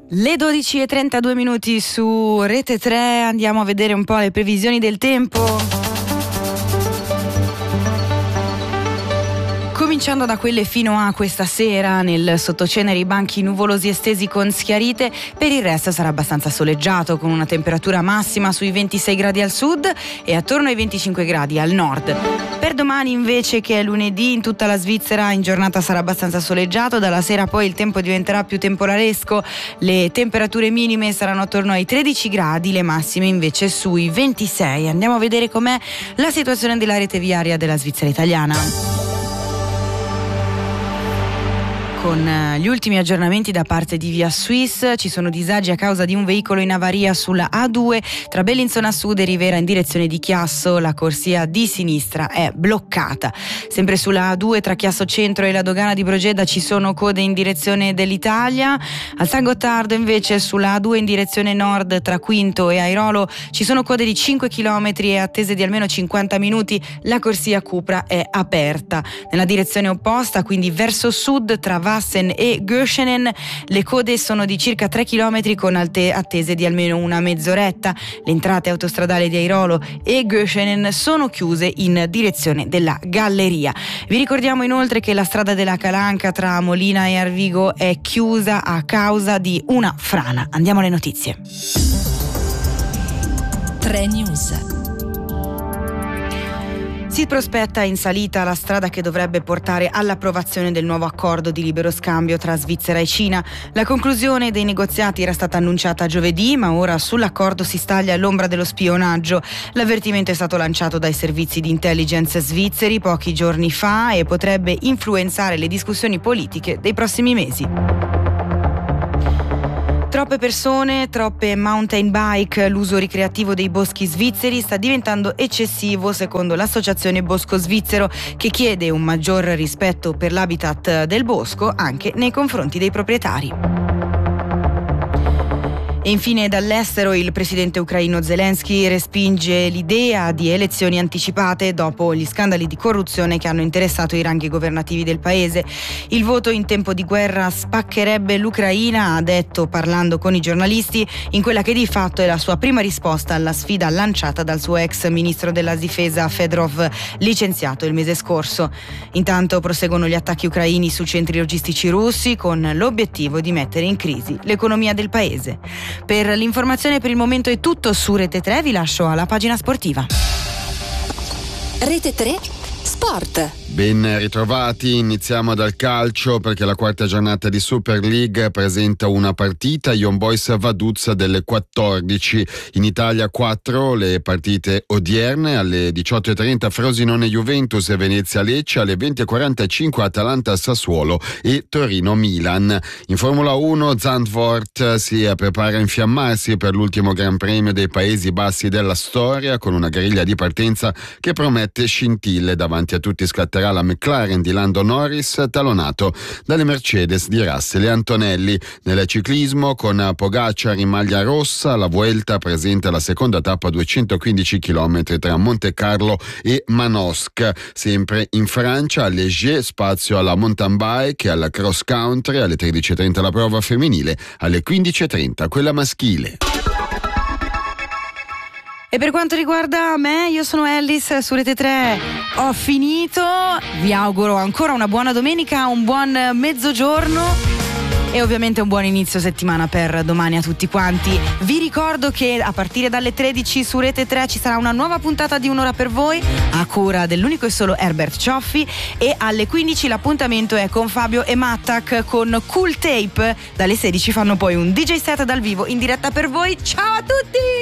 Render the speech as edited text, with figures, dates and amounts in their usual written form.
Le 12:32 su Rete 3, andiamo a vedere un po' le previsioni del tempo. Cominciando da quelle fino a questa sera, nel sottocenere i banchi nuvolosi estesi con schiarite, per il resto sarà abbastanza soleggiato, con una temperatura massima sui 26 gradi al sud e attorno ai 25 gradi al nord. Per domani invece, che è lunedì, in tutta la Svizzera in giornata sarà abbastanza soleggiato, dalla sera poi il tempo diventerà più temporalesco, le temperature minime saranno attorno ai 13 gradi, le massime invece sui 26. Andiamo a vedere com'è la situazione della rete viaria della Svizzera italiana. Con gli ultimi aggiornamenti da parte di Via Swiss, ci sono disagi a causa di un veicolo in avaria sulla A2 tra Bellinzona a Sud e Rivera in direzione di Chiasso. La corsia di sinistra è bloccata. Sempre sulla A2 tra Chiasso Centro e la dogana di Brogeda ci sono code in direzione dell'Italia. Al San Gottardo invece sulla A2 in direzione nord tra Quinto e Airolo ci sono code di 5 km e attese di almeno 50 minuti. La corsia Cupra è aperta. Nella direzione opposta, quindi verso sud, tra Vassen e Göschenen, le code sono di circa 3 km con attese di almeno una mezz'oretta. Le entrate autostradali di Airolo e Göschenen sono chiuse in direzione della galleria. Vi ricordiamo inoltre che la strada della Calanca tra Molina e Arvigo è chiusa a causa di una frana. Andiamo alle notizie. 3 News. Si prospetta in salita la strada che dovrebbe portare all'approvazione del nuovo accordo di libero scambio tra Svizzera e Cina. La conclusione dei negoziati era stata annunciata giovedì, ma ora sull'accordo si staglia l'ombra dello spionaggio. L'avvertimento è stato lanciato dai servizi di intelligence svizzeri pochi giorni fa e potrebbe influenzare le discussioni politiche dei prossimi mesi. Troppe persone, troppe mountain bike, l'uso ricreativo dei boschi svizzeri sta diventando eccessivo secondo l'associazione Bosco Svizzero, che chiede un maggior rispetto per l'habitat del bosco anche nei confronti dei proprietari. E infine dall'estero il presidente ucraino Zelensky respinge l'idea di elezioni anticipate dopo gli scandali di corruzione che hanno interessato i ranghi governativi del paese. Il voto in tempo di guerra spaccherebbe l'Ucraina, ha detto parlando con i giornalisti, in quella che di fatto è la sua prima risposta alla sfida lanciata dal suo ex ministro della difesa Fedorov, licenziato il mese scorso. Intanto proseguono gli attacchi ucraini su centri logistici russi con l'obiettivo di mettere in crisi l'economia del paese. Per l'informazione per il momento è tutto su Rete 3, vi lascio alla pagina sportiva. Rete 3 Sport. Ben ritrovati, iniziamo dal calcio perché la quarta giornata di Super League presenta una partita, Young Boys Vaduz delle 14, in Italia 4 le partite odierne, alle 18:30 Frosinone Juventus e Venezia Lecce, alle 20:45 Atalanta Sassuolo e Torino Milan. In Formula 1 Zandvoort si prepara a infiammarsi per l'ultimo Gran Premio dei Paesi Bassi della storia, con una griglia di partenza che promette scintille. Davanti a tutti scatterà la McLaren di Lando Norris, talonato dalle Mercedes di Russell e Antonelli. Nel ciclismo, con Pogacar in maglia rossa, la Vuelta presenta la seconda tappa 215 km tra Monte Carlo e Manosque. Sempre in Francia, a Léger, spazio alla mountain bike e alla cross country, alle 13:30 la prova femminile, alle 15:30 quella maschile. E per quanto riguarda me, io sono Ellis, su Rete 3 ho finito, vi auguro ancora una buona domenica, un buon mezzogiorno e ovviamente un buon inizio settimana per domani a tutti quanti. Vi ricordo che a partire dalle 13 su Rete 3 ci sarà una nuova puntata di Un'ora per voi a cura dell'unico e solo Herbert Cioffi, e alle 15 l'appuntamento è con Fabio e Mattak con Cool Tape. Dalle 16 fanno poi un DJ set dal vivo in diretta per voi. Ciao a tutti!